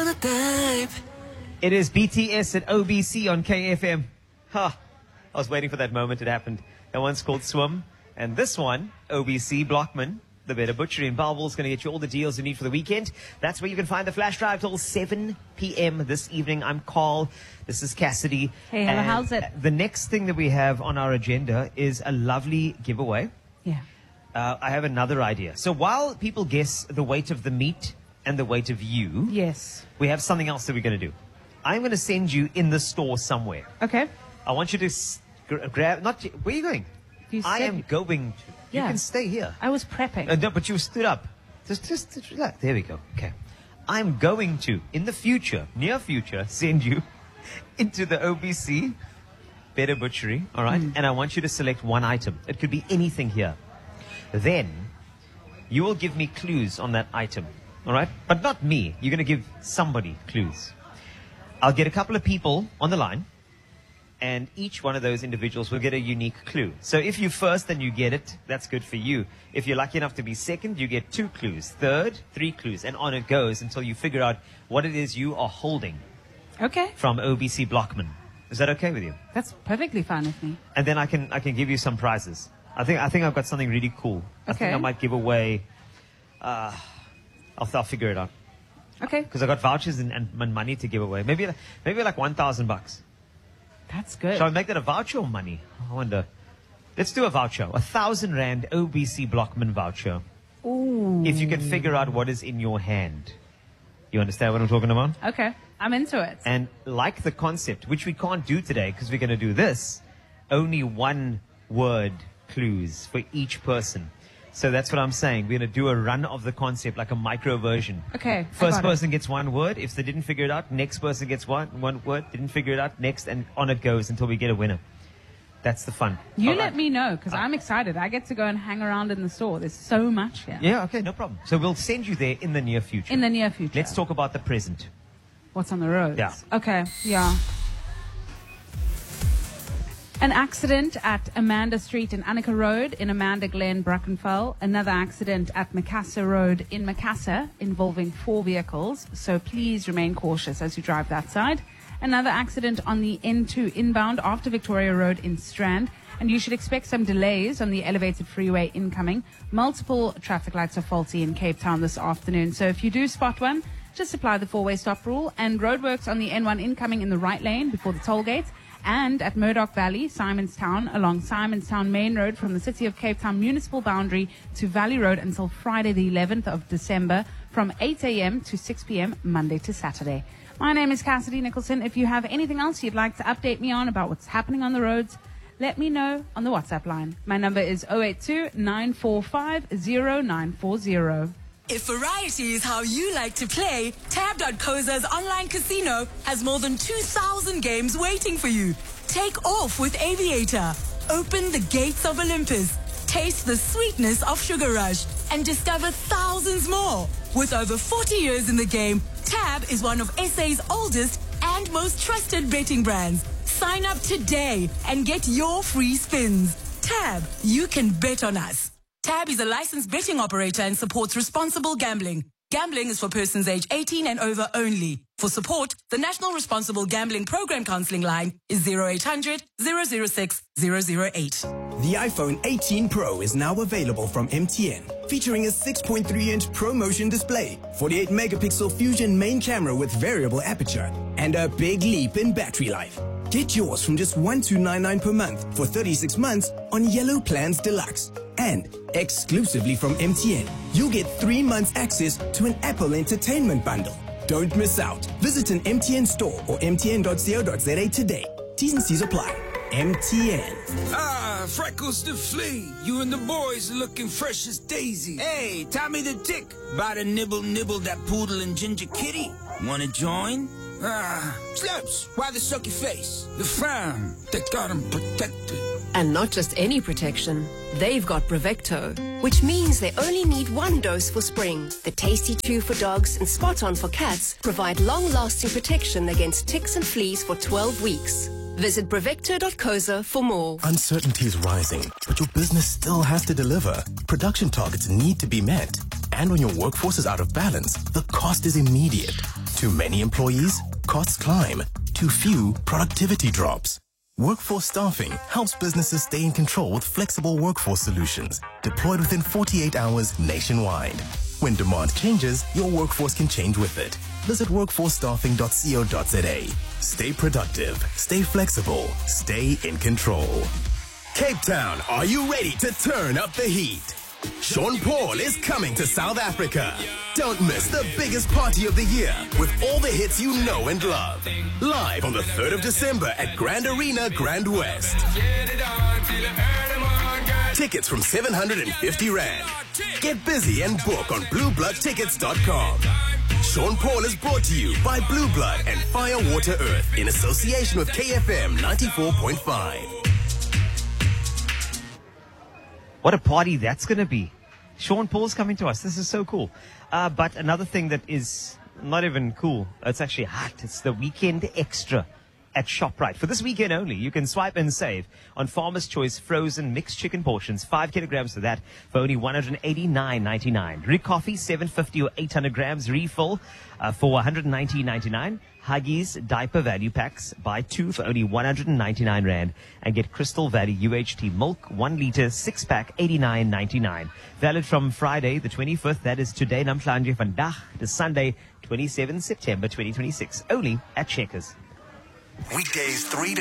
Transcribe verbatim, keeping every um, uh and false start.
the type. It is B T S at O B C on K F M. Huh. I was waiting for that moment. It happened. That one's called Swim. And this one, O B C, Blockman, the Better Butchery in Bellville, is going to get you all the deals you need for the weekend. That's where you can find the flash drive till seven p.m. this evening. I'm Carl. This is Cassidy. Hey, hello, and how's it? The next thing that we have on our agenda is a lovely giveaway. Yeah. Uh, I have another idea. So while people guess the weight of the meat and the weight of you, Yes. we have something else that we're going to do. I'm going to send you in the store somewhere. Okay. I want you to s- gra- grab... Not y- Where are you going? You I said- am going to... You Yeah. can stay here. I was prepping. Uh, no, but you stood up. Just, just, just relax. There we go. Okay. I'm going to, in the future, near future, send you into the O B C Better Butchery, all right? Mm. And I want you to select one item. It could be anything here. Then, you will give me clues on that item, all right? But not me. You're going to give somebody clues. I'll get a couple of people on the line, and each one of those individuals will get a unique clue. So if you first and you get it, that's good for you. If you're lucky enough to be second, you get two clues. Third, three clues. And on it goes until you figure out what it is you are holding Okay. from O B C Blockman. Is that okay with you? That's perfectly fine with me. And then I can I can give you some prizes. I think I think I've got something really cool. I think Okay. I might give away... Uh, I'll, I'll figure it out. Okay. Because I got vouchers and, and and money to give away. Maybe maybe like one thousand bucks. That's good. Shall I make that a voucher or money? I wonder. Let's do a voucher. A thousand rand O B C Blockman voucher. Ooh. If you can figure out what is in your hand. You understand what I'm talking about? Okay. I'm into it. And like the concept, which we can't do today because we're going to do this, only one word clues for each person. So that's what I'm saying. We're going to do a run of the concept, like a micro version. Okay. I First got it. person gets one word. If they didn't figure it out, next person gets one one word. Didn't figure it out, next, and on it goes until we get a winner. That's the fun. You All let right. me know, because I'm excited. I get to go and hang around in the store. There's so much here. Yeah, okay, no problem. So we'll send you there in the near future. In the near future. Let's talk about the present. What's on the roads? Yeah. Okay. Yeah. An accident at Amanda Street and Annika Road in Amanda Glen, Brackenfell. Another accident at Macassar Road in Macassar involving four vehicles. So please remain cautious as you drive that side. Another accident on the N two inbound after Victoria Road in Strand. And you should expect some delays on the elevated freeway incoming. Multiple traffic lights are faulty in Cape Town this afternoon. So if you do spot one, just apply the four-way stop rule. And roadworks on the N one incoming in the right lane before the toll gate. And at Murdoch Valley, Simonstown, along Simonstown Main Road from the City of Cape Town municipal boundary to Valley Road until Friday the eleventh of December from eight a.m. to six p.m. Monday to Saturday. My name is Cassidy Nicholson. If you have anything else you'd like to update me on about what's happening on the roads, let me know on the WhatsApp line. My number is zero eight two, nine four five, zero nine four zero. If variety is how you like to play, tab dot coza's online casino has more than two thousand games waiting for you. Take off with Aviator. Open the gates of Olympus. Taste the sweetness of Sugar Rush and discover thousands more. With over forty years in the game, Tab is one of S A's oldest and most trusted betting brands. Sign up today and get your free spins. Tab, you can bet on us. Tab is a licensed betting operator and supports responsible gambling. Gambling is for persons age eighteen and over only. For support, the National Responsible Gambling Program Counseling line is zero eight hundred, zero zero six, zero zero eight. The iPhone eighteen Pro is now available from M T N, featuring a six point three inch ProMotion display, forty-eight megapixel Fusion main camera with variable aperture, and a big leap in battery life. Get yours from just one thousand two hundred ninety-nine dollars per month for thirty-six months on Yellow Plans Deluxe. And exclusively from M T N, you'll get three months access to an Apple Entertainment bundle. Don't miss out. Visit an M T N store or m t n dot co dot z a today. T's and C's apply. M T N. Ah, Freckles the Flea. You and the boys are looking fresh as daisy. Hey, Tommy the Tick. By the nibble nibble that poodle and ginger kitty. Wanna join? Ah, Slips, why the sucky face? The fam that got him protected. And not just any protection. They've got Brevecto, which means they only need one dose for spring. The Tasty Chew for dogs and Spot On for cats provide long-lasting protection against ticks and fleas for twelve weeks. Visit brevecto dot coza for more. Uncertainty is rising, but your business still has to deliver. Production targets need to be met. And when your workforce is out of balance, the cost is immediate. Too many employees? Costs climb. Too few? Productivity drops. Workforce Staffing helps businesses stay in control with flexible workforce solutions deployed within forty-eight hours nationwide. When demand changes, your workforce can change with it. Visit workforce staffing dot co dot za. Stay productive, stay flexible, stay in control. Cape Town, are you ready to turn up the heat? Sean Paul is coming to South Africa. Don't miss the biggest party of the year with all the hits you know and love. Live on the third of December at Grand Arena, Grand West. Tickets from seven hundred fifty rand. Get busy and book on blue blood tickets dot com. Sean Paul is brought to you by Blue Blood and Fire Water Earth in association with K F M ninety-four point five. What a party that's going to be. Sean Paul's coming to us. This is so cool. Uh, but another thing that is not even cool, it's actually hot. It's the weekend extra at ShopRite. For this weekend only, you can swipe and save on Farmer's Choice frozen mixed chicken portions, five kilograms for that for only one hundred eighty-nine ninety-nine. Rick Coffee, seven fifty or eight hundred grams refill uh, for one hundred nineteen ninety-nine. Huggies diaper value packs, buy two for only one hundred ninety-nine rand, and get Crystal Valley U H T milk, one liter, six pack, eighty-nine ninety-nine. Valid from Friday the twenty-fifth, that is today, namhlanje vandag, to Sunday, twenty-seventh September twenty twenty-six, only at Checkers. Weekdays three